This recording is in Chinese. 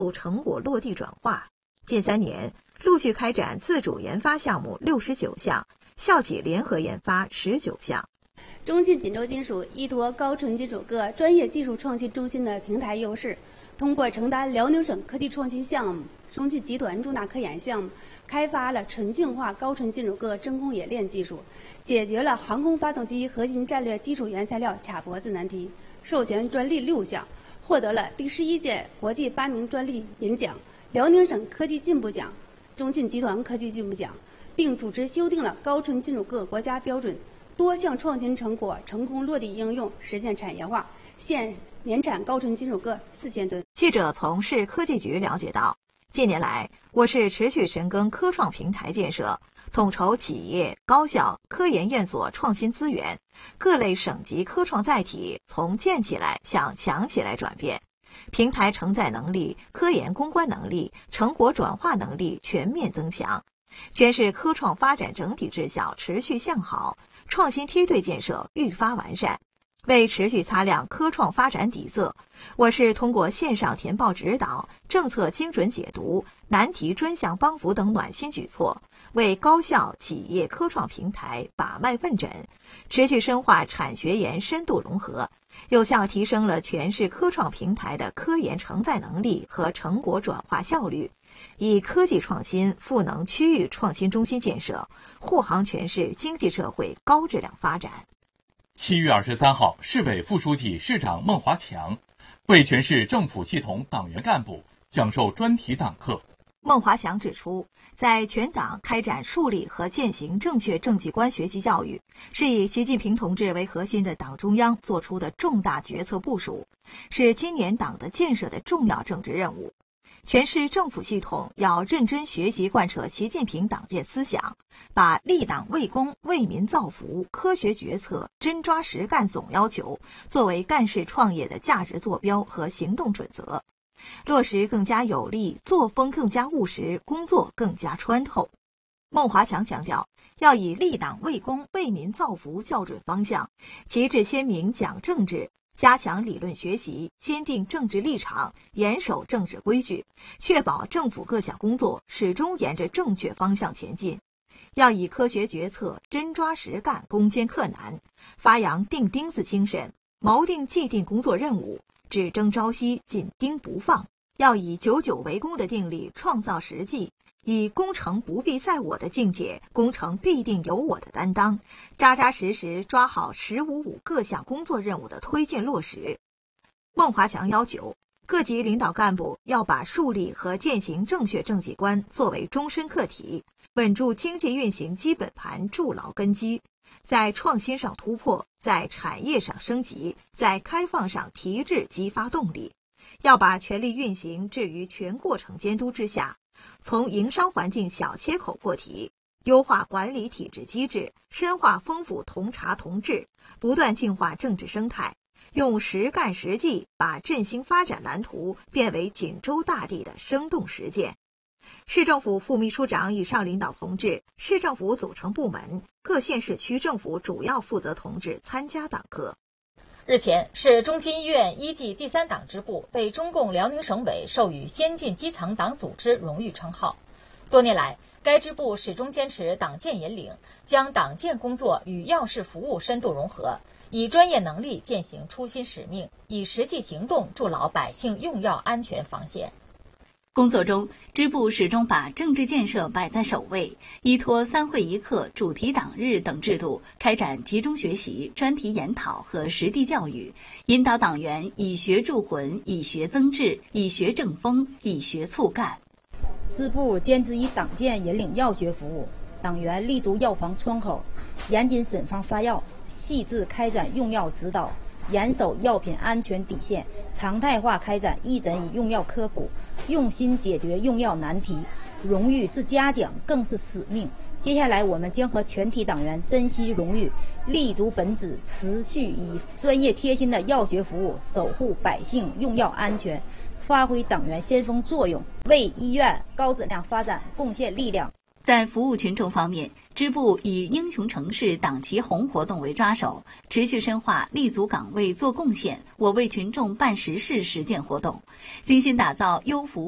成果落地转化。近3年，陆续开展自主研发项目69项，校企联合研发19项。 中信锦州金属依托高纯金属铬专业技术创新中心的平台优势，通过承担辽宁省科技创新项目、中信集团重大科研项目，开发了纯净化高纯金属铬真空冶炼技术，解决了航空发动机核心战略基础原材料卡脖子难题，授权专利6项，获得了第11届国际8名专利银奖、辽宁省科技进步奖、中信集团科技进步奖，并主持修订了高纯金属铬国家标准。多项创新成果成功落地应用，实现产业化，现年产高纯金属铬4000吨。 记者从市科技局了解到，近年来，我市持续深耕科创平台建设，统筹企业、高校、科研院所创新资源，各类省级科创载体从建起来向强起来转变，平台承载能力、科研攻关能力、成果转化能力全面增强，全市科创发展整体质效持续向好，创新梯队建设愈发完善。为持续擦亮科创发展底色，我市通过线上填报指导、政策精准解读、难题专项帮扶等暖心举措，为高校、企业科创平台把脉问诊，持续深化产学研深度融合，有效提升了全市科创平台的科研承载能力和成果转化效率，以科技创新赋能区域创新中心建设，护航全市经济社会高质量发展。 7月23号，市委副书记、市长孟华强为全市政府系统党员干部讲授专题党课。 孟华强指出，在全党开展树立和践行正确政绩观学习教育，是以习近平同志为核心的党中央作出的重大决策部署，是今年党的建设的重要政治任务。全市政府系统要认真学习贯彻习近平党建思想，把立党为公、为民造福、科学决策、真抓实干总要求作为干事创业的价值坐标和行动准则，落实更加有力、作风更加务实、工作更加穿透。孟华强强调，要以立党为公、为民造福校准方向，旗帜鲜明讲政治，加强理论学习，坚定政治立场，严守政治规矩，确保政府各项工作始终沿着正确方向前进。要以科学决策、真抓实干攻坚克难，发扬钉钉子精神，锚定既定工作任务，只争朝夕，紧盯不放。要以99为公的定力创造实际，以工程不必在我的境界，工程必定有我的担当，扎扎实实抓好“10-5-5”各项工作任务的推进落实。孟华强要求，各级领导干部要把树立和践行正确政绩观作为终身课题，稳住经济运行基本盘，筑牢根基，在创新上突破，在产业上升级，在开放上提质激发动力。要把权力运行置于全过程监督之下，从营商环境小切口破题，优化管理体制机制，深化丰富同察同治，不断净化政治生态，用实干实际把振兴发展蓝图变为锦州大地的生动实践。市政府副秘书长以上领导同志、市政府组成部门、各县市区政府主要负责同志参加党课。 日前，市中心医院1季第3党支部被中共辽宁省委授予先进基层党组织荣誉称号。多年来，该支部始终坚持党建引领，将党建工作与药事服务深度融合，以专业能力践行初心使命，以实际行动筑牢百姓用药安全防线。 工作中，支部始终把政治建设摆在首位，依托3会1课、主题党日等制度，开展集中学习、专题研讨和实地教育，引导党员以学铸魂、以学增智、以学正风、以学促干。 支部坚持以党建引领药学服务，党员立足药房窗口，严谨审方发药，细致开展用药指导，严守药品安全底线，常态化开展义诊与用药科普，用心解决用药难题。荣誉是嘉奖，更是使命。接下来，我们将和全体党员珍惜荣誉，立足本职，持续以专业贴心的药学服务守护百姓用药安全，发挥党员先锋作用，为医院高质量发展贡献力量。 在服务群众方面，支部以英雄城市党旗红活动为抓手，持续深化立足岗位做贡献，我为群众办实事实践活动，精心打造优服